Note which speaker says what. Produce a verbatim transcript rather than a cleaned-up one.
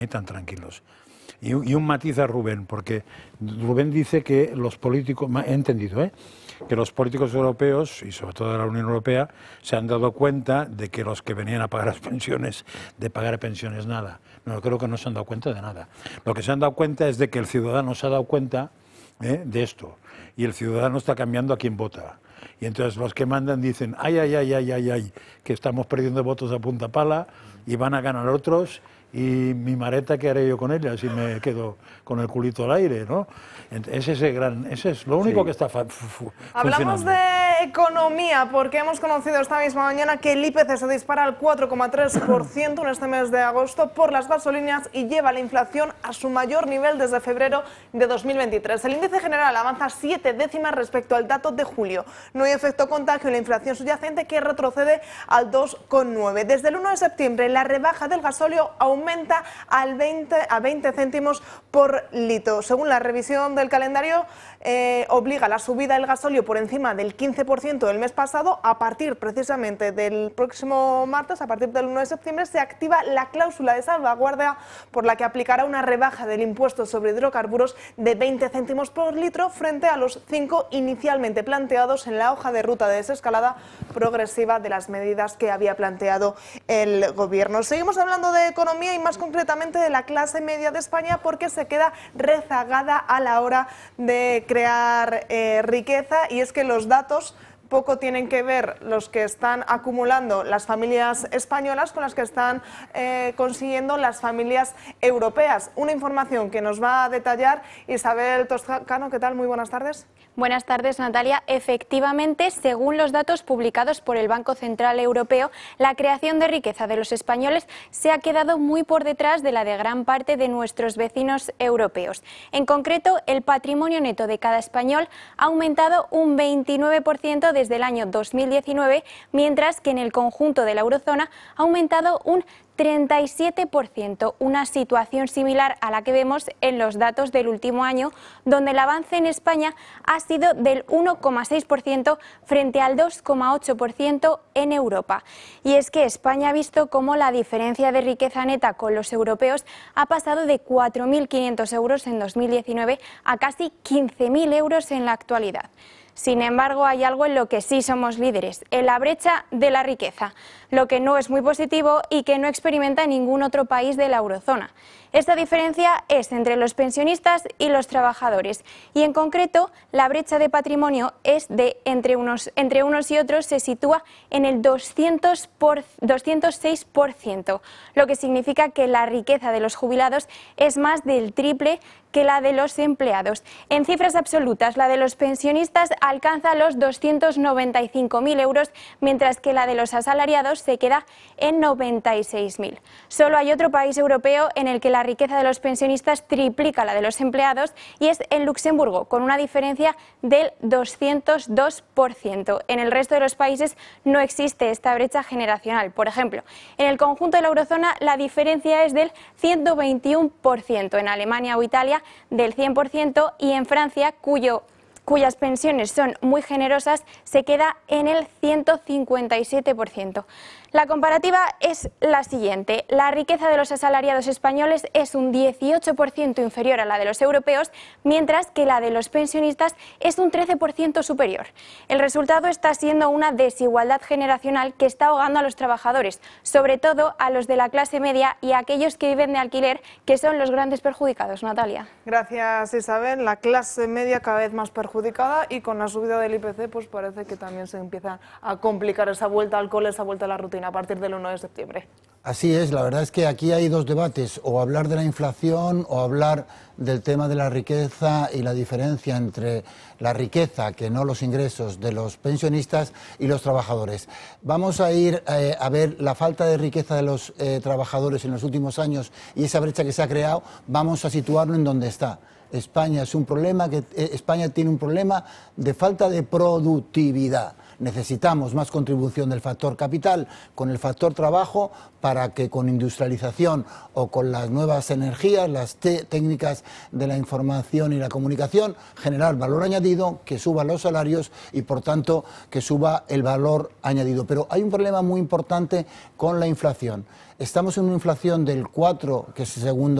Speaker 1: tan tranquilos. Y, y un matiz a Rubén, porque Rubén dice que los políticos, he entendido, ¿eh? que los políticos europeos, y sobre todo de la Unión Europea, se han dado cuenta de que los que venían a pagar las pensiones, de pagar pensiones nada. No, creo que no se han dado cuenta de nada. Lo que se han dado cuenta es de que el ciudadano se ha dado cuenta ¿eh? de esto, y el ciudadano está cambiando a quien vota. Y entonces los que mandan dicen, ay, ay, ay, ay, ay, ay, que estamos perdiendo votos a punta pala y van a ganar otros, y mi mareta, ¿qué haré yo con ella si me quedo con el culito al aire, ¿no? Ese es, el gran, ese es lo único sí. que está funcionando.
Speaker 2: Hablamos de economía, porque hemos conocido esta misma mañana que el I P C se dispara al cuatro coma tres por ciento en este mes de agosto por las gasolinas y lleva la inflación a su mayor nivel desde febrero de dos mil veintitrés. El índice general avanza siete décimas respecto al dato de julio. No hay efecto contagio en la inflación subyacente, que retrocede al dos coma nueve. Desde el uno de septiembre, la rebaja del gasóleo aumenta al veinte, a veinte céntimos por litro. Según la revisión del calendario, eh, obliga la subida del gasóleo por encima del quince por ciento del mes pasado. A partir precisamente del próximo martes, a partir del uno de septiembre, se activa la cláusula de salvaguardia por la que aplicará una rebaja del impuesto sobre hidrocarburos de veinte céntimos por litro frente a los cinco inicialmente planteados en la hoja de ruta de desescalada progresiva de las medidas que había planteado el Gobierno. Seguimos hablando de economía y más concretamente de la clase media de España, porque se queda rezagada a la hora de crear eh, riqueza, y es que los datos poco tienen que ver los que están acumulando las familias españolas con las que están eh, consiguiendo las familias europeas. Una información que nos va a detallar Isabel Toscano. ¿Qué tal? Muy buenas tardes.
Speaker 3: Buenas tardes, Natalia. Efectivamente, según los datos publicados por el Banco Central Europeo, la creación de riqueza de los españoles se ha quedado muy por detrás de la de gran parte de nuestros vecinos europeos. En concreto, el patrimonio neto de cada español ha aumentado un veintinueve por ciento desde el año dos mil diecinueve, mientras que en el conjunto de la eurozona ha aumentado un treinta y siete por ciento, una situación similar a la que vemos en los datos del último año, donde el avance en España ha sido del uno coma seis por ciento frente al dos coma ocho por ciento en Europa. Y es que España ha visto cómo la diferencia de riqueza neta con los europeos ha pasado de cuatro mil quinientos euros en dos mil diecinueve a casi quince mil euros en la actualidad. Sin embargo, hay algo en lo que sí somos líderes, en la brecha de la riqueza, lo que no es muy positivo y que no experimenta ningún otro país de la eurozona. Esta diferencia es entre los pensionistas y los trabajadores, y en concreto la brecha de patrimonio es de entre unos, entre unos y otros se sitúa en el doscientos seis por ciento, lo que significa que la riqueza de los jubilados es más del triple que la de los empleados. En cifras absolutas, la de los pensionistas alcanza los doscientos noventa y cinco mil euros, mientras que la de los asalariados se queda en noventa y seis mil. Solo hay otro país europeo en el que la riqueza de los pensionistas triplica la de los empleados, y es en Luxemburgo, con una diferencia del doscientos dos por ciento. En el resto de los países no existe esta brecha generacional. Por ejemplo, en el conjunto de la eurozona la diferencia es del ciento veintiuno por ciento, en Alemania o Italia del cien por ciento, y en Francia, cuyo cuyas pensiones son muy generosas, se queda en el ciento cincuenta y siete por ciento. La comparativa es la siguiente. La riqueza de los asalariados españoles es un dieciocho por ciento inferior a la de los europeos, mientras que la de los pensionistas es un trece por ciento superior. El resultado está siendo una desigualdad generacional que está ahogando a los trabajadores, sobre todo a los de la clase media y a aquellos que viven de alquiler, que son los grandes perjudicados. Natalia.
Speaker 2: Gracias, Isabel. La clase media cada vez más perjudicada, y con la subida del I P C pues parece que también se empieza a complicar esa vuelta al cole, esa vuelta a la rutina a partir del uno de septiembre.
Speaker 4: Así es, la verdad es que aquí hay dos debates, o hablar de la inflación o hablar del tema de la riqueza y la diferencia entre la riqueza, que no los ingresos de los pensionistas, y los trabajadores. Vamos a ir eh, a ver la falta de riqueza de los eh, trabajadores en los últimos años y esa brecha que se ha creado. Vamos a situarlo en donde está. España es un problema que eh, España tiene un problema de falta de productividad. necesitamos más contribución del factor capital con el factor trabajo para que con industrialización o con las nuevas energías, las técnicas de la información y la comunicación, generar valor añadido, que suba los salarios y por tanto que suba el valor añadido. Pero hay un problema muy importante con la inflación. Estamos en una inflación del cuatro, que es el segundo